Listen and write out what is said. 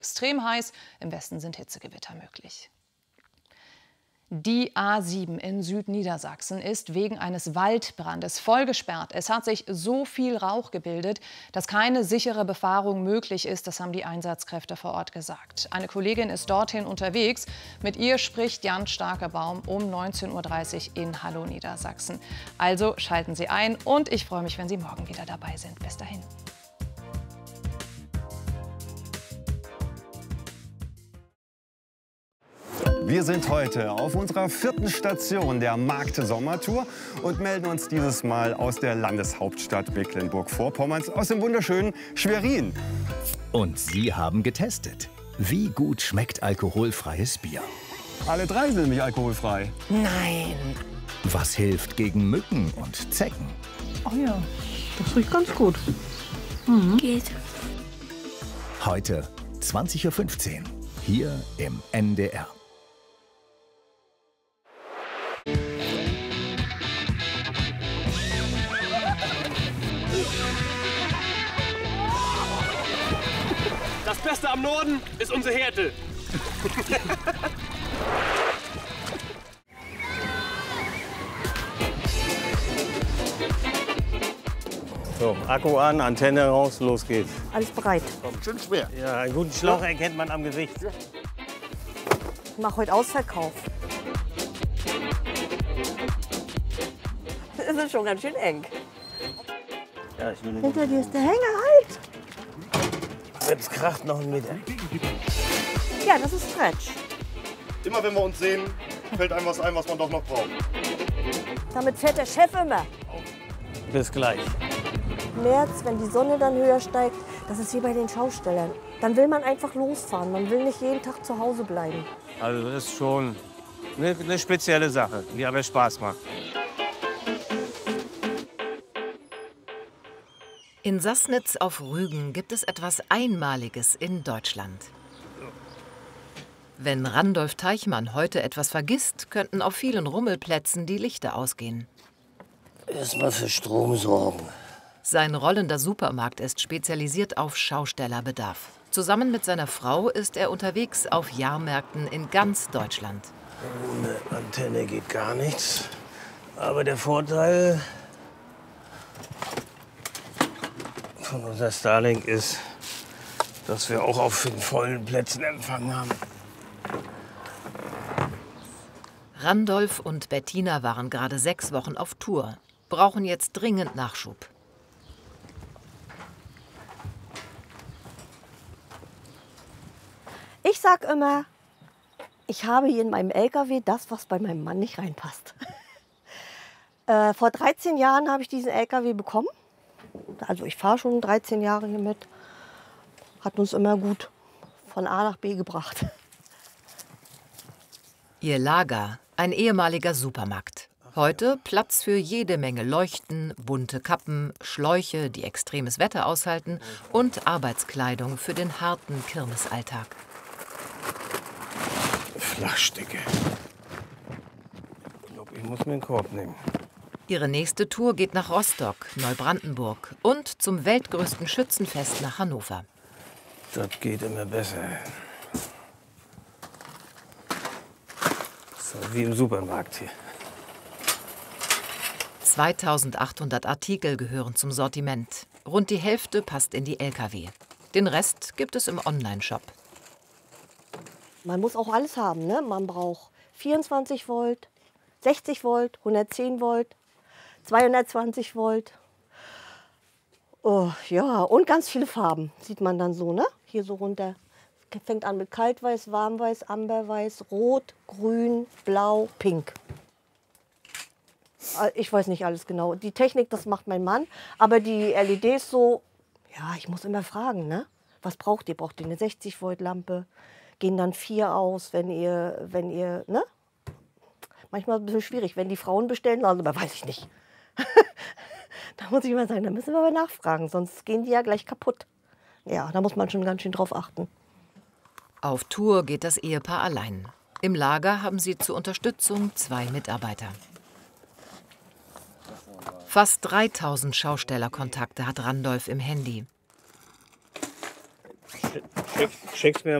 Extrem heiß, im Westen sind Hitzegewitter möglich. Die A7 in Südniedersachsen ist wegen eines Waldbrandes voll gesperrt. Es hat sich so viel Rauch gebildet, dass keine sichere Befahrung möglich ist. Das haben die Einsatzkräfte vor Ort gesagt. Eine Kollegin ist dorthin unterwegs. Mit ihr spricht Jan Starkebaum um 19:30 Uhr in Hallo Niedersachsen. Also schalten Sie ein und ich freue mich, wenn Sie morgen wieder dabei sind. Bis dahin. Wir sind heute auf unserer 4. Station der Markt-Sommertour und melden uns dieses Mal aus der Landeshauptstadt Mecklenburg-Vorpommerns, aus dem wunderschönen Schwerin. Und Sie haben getestet. Wie gut schmeckt alkoholfreies Bier? Alle 3 sind nämlich alkoholfrei. Nein. Was hilft gegen Mücken und Zecken? Oh ja, das riecht ganz gut. Geht. Heute 20:15 Uhr hier im NDR. Das Beste am Norden ist unsere Härte. So, Akku an, Antenne raus, los geht's. Alles bereit. Schön schwer. Ja, einen guten Schlauch erkennt man am Gesicht. Ich mache heute Ausverkauf. Das ist schon ganz schön eng. Ja, ich will nicht. Hinter dir ist der Hänger, halt! Jetzt kracht noch 1 Meter. Ja, das ist Stretch. Immer wenn wir uns sehen, fällt einem was ein, was man doch noch braucht. Damit fährt der Chef immer. Bis gleich. Im März, wenn die Sonne dann höher steigt, das ist wie bei den Schaustellern. Dann will man einfach losfahren. Man will nicht jeden Tag zu Hause bleiben. Also das ist schon eine spezielle Sache, die aber Spaß macht. In Sassnitz auf Rügen gibt es etwas Einmaliges in Deutschland. Wenn Randolph Teichmann heute etwas vergisst, könnten auf vielen Rummelplätzen die Lichter ausgehen. Erstmal für Strom sorgen. Sein rollender Supermarkt ist spezialisiert auf Schaustellerbedarf. Zusammen mit seiner Frau ist er unterwegs auf Jahrmärkten in ganz Deutschland. Ohne Antenne geht gar nichts. Aber der Vorteil von unser Starlink ist, dass wir auch auf 5 vollen Plätzen Empfang haben. Randolph und Bettina waren gerade 6 Wochen auf Tour, brauchen jetzt dringend Nachschub. Ich sag immer, ich habe hier in meinem LKW das, was bei meinem Mann nicht reinpasst. Vor 13 Jahren habe ich diesen LKW bekommen. Also ich fahre schon 13 Jahre hier mit. Hat uns immer gut von A nach B gebracht. Ihr Lager, ein ehemaliger Supermarkt. Heute Platz für jede Menge Leuchten, bunte Kappen, Schläuche, die extremes Wetter aushalten und Arbeitskleidung für den harten Kirmesalltag. Flachstücke. Ich glaube, ich muss mir einen Korb nehmen. Ihre nächste Tour geht nach Rostock, Neubrandenburg und zum weltgrößten Schützenfest nach Hannover. Das geht immer besser. So wie im Supermarkt hier. 2800 Artikel gehören zum Sortiment. Rund die Hälfte passt in die Lkw. Den Rest gibt es im Onlineshop. Man muss auch alles haben, ne? Man braucht 24 Volt, 60 Volt, 110 Volt, 220 Volt. Oh, ja, und ganz viele Farben sieht man dann so, ne? Hier so runter. Fängt an mit Kaltweiß, Warmweiß, Amberweiß, Rot, Grün, Blau, Pink. Ich weiß nicht alles genau. Die Technik, das macht mein Mann. Aber die LEDs so, ja, ich muss immer fragen, ne? Was braucht ihr? Braucht ihr eine 60 Volt Lampe? Gehen dann 4 aus, wenn ihr, ne? Manchmal ein bisschen schwierig, wenn die Frauen bestellen, also, aber weiß ich nicht. Da muss ich immer sagen, da müssen wir aber nachfragen, sonst gehen die ja gleich kaputt. Ja, da muss man schon ganz schön drauf achten. Auf Tour geht das Ehepaar allein. Im Lager haben sie zur Unterstützung 2 Mitarbeiter. Fast 3000 Schaustellerkontakte hat Randolph im Handy. Schick's mir